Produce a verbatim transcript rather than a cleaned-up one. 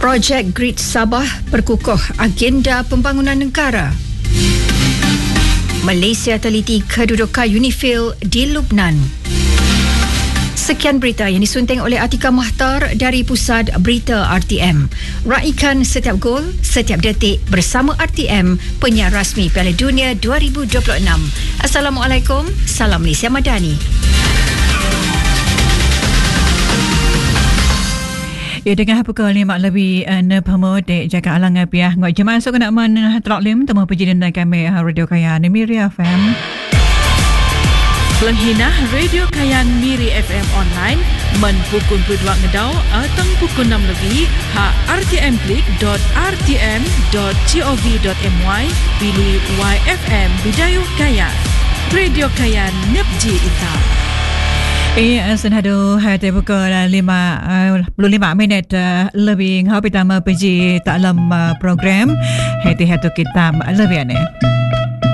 Projek Grid Sabah perkukuh agenda pembangunan negara. Malaysia teliti kedudukan UNIFIL di Lubnan. Sekian berita yang disunting oleh Atika Mahtar dari Pusat Berita R T M. Raikan setiap gol, setiap detik bersama R T M, penyiar rasmi Piala Dunia dua ribu dua puluh enam. Assalamualaikum, salam Malaysia Madani. Ya, dengan pukul lima lebih enam pemut dek jaga alang apiah ngoi jemaah so kena man teroklim temu pejidan dan kami Radio Kayan Miri F M. Pelenghinah Radio Kayan Miri F M online men pukul dua ngedau atau pukul enam lebih ha r t m klik dot r t m dot gov dot m y pilih Y F M Bidayuh Kayan. Radio Kayan Nepji Ita. Iya, senado hati pukul lima puluh lima minit lebih ngau pertama pergi dalam program hati-hati kita lebih aneh.